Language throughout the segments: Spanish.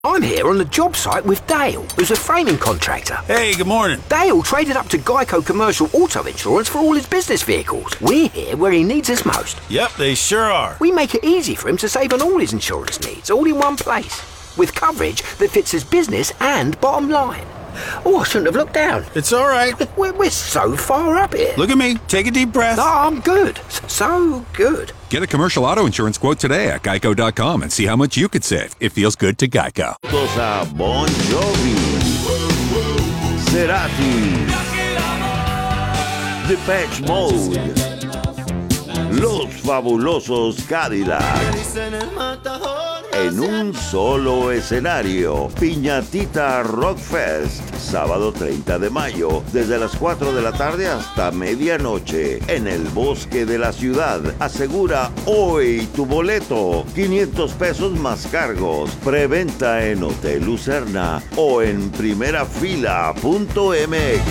I'm here on the job site with Dale, who's a framing contractor. Hey, good morning. Dale traded up to Geico Commercial Auto Insurance for all his business vehicles. We're here where he needs us most. Yep, they sure are. We make it easy for him to save on all his insurance needs, all in one place, with coverage that fits his business and bottom line. Oh, I shouldn't have looked down. It's all right. We're so far up here. Look at me. Take a deep breath. Oh, I'm good. So good. Get a commercial auto insurance quote today at geico.com and see how much you could save. It feels good to Geico. A Bon Jovi, Cerati, Depeche Mode, Los Fabulosos Cadillacs. En un solo escenario, Piñatita Rock Fest, sábado 30 de mayo, desde las 4 de la tarde hasta medianoche, en el bosque de la ciudad. Asegura hoy tu boleto, 500 pesos más cargos. Preventa en Hotel Lucerna o en primerafila.mx.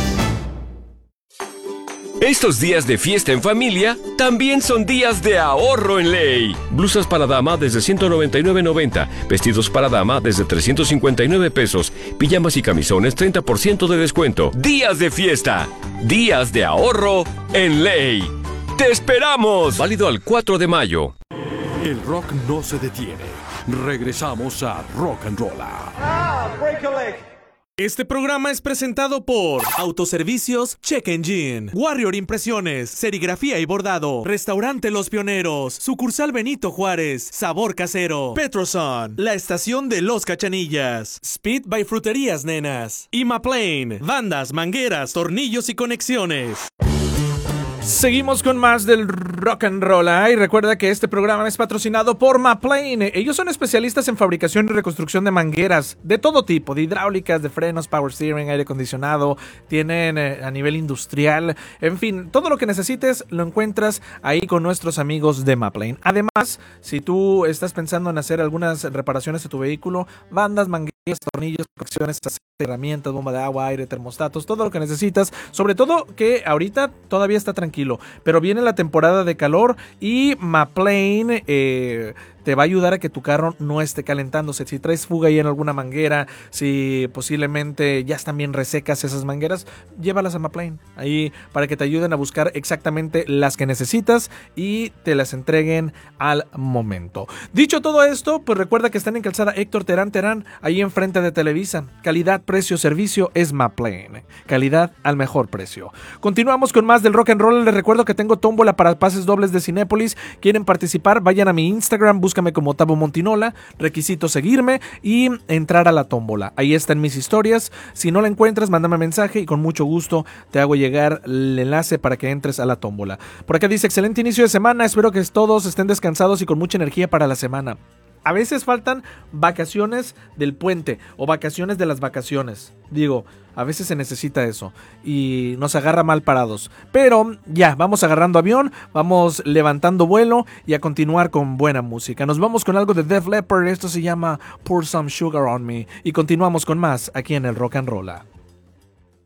Estos días de fiesta en familia también son días de ahorro en Ley. Blusas para dama desde $199.90, vestidos para dama desde $359, pijamas y camisones 30% de descuento. Días de fiesta, días de ahorro en Ley. ¡Te esperamos! Válido al 4 de mayo. El rock no se detiene. Regresamos a Rock and Roll. Este programa es presentado por Autoservicios Check Engine, Warrior Impresiones, Serigrafía y Bordado, Restaurante Los Pioneros, Sucursal Benito Juárez, Sabor Casero, Petroson, La Estación de Los Cachanillas, Speed by Fruterías Nenas, Imaplane, bandas, mangueras, tornillos y conexiones. Seguimos con más del Rock and Roll. Y recuerda que este programa es patrocinado por Maplane. Ellos son especialistas en fabricación y reconstrucción de mangueras de todo tipo, de hidráulicas, de frenos, power steering, aire acondicionado. Tienen a nivel industrial, en fin, todo lo que necesites lo encuentras ahí con nuestros amigos de Maplane. Además, si tú estás pensando en hacer algunas reparaciones de tu vehículo, bandas, mangueras, tornillos, conexiones, herramientas, bomba de agua, aire, termostatos, todo lo que necesitas. Sobre todo que ahorita todavía está tranquilo, pero viene la temporada de calor y Maplane te va a ayudar a que tu carro no esté calentándose. Si traes fuga ahí en alguna manguera, si posiblemente ya están bien resecas esas mangueras, llévalas a Maplane ahí para que te ayuden a buscar exactamente las que necesitas y te las entreguen al momento. Dicho todo esto, pues recuerda que están en calzada Héctor Terán, ahí enfrente de Televisa. Calidad, precio, servicio es Maplane. Calidad al mejor precio. Continuamos con más del Rock and Roll. Les recuerdo que tengo tómbola para pases dobles de Cinépolis. ¿Quieren participar? Vayan a mi Instagram, búscame como Tavo Montinola, requisito seguirme y entrar a la tómbola. Ahí están mis historias. Si no la encuentras, mándame mensaje y con mucho gusto te hago llegar el enlace para que entres a la tómbola. Por acá dice, excelente inicio de semana, espero que todos estén descansados y con mucha energía para la semana. A veces faltan vacaciones del puente o vacaciones de las vacaciones. Digo, a veces se necesita eso y nos agarra mal parados. Pero ya, vamos agarrando avión, vamos levantando vuelo y a continuar con buena música. Nos vamos con algo de Def Leppard, esto se llama Pour Some Sugar on Me. Y continuamos con más aquí en el Rock and Roll.